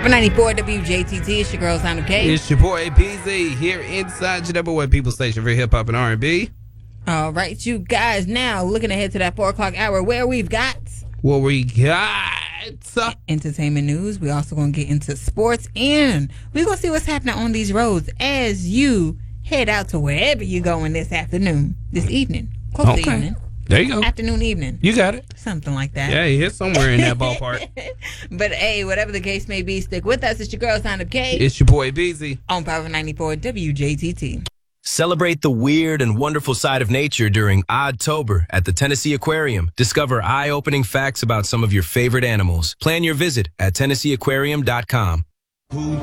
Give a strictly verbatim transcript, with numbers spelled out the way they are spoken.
ninety-four W J T T. It's your girl, Sound of K. It's your boy, P Z, here inside your number one people station for hip-hop and R and B. All right, you guys, now looking ahead to that four o'clock hour where we've got... What we got? Entertainment news. We're also going to get into sports, and we're going to see what's happening on these roads as you head out to wherever you're going this afternoon, this evening. Close okay. to evening. There you go. Afternoon, evening. You got it. Something like that. Yeah, it's somewhere in that ballpark. But hey, whatever the case may be, stick with us. It's your girl, Sound of K. It's your boy, B Z. On Power ninety-four W J T T. Celebrate the weird and wonderful side of nature during Oddtober at the Tennessee Aquarium. Discover eye-opening facts about some of your favorite animals. Plan your visit at Tennessee Aquarium dot com. Who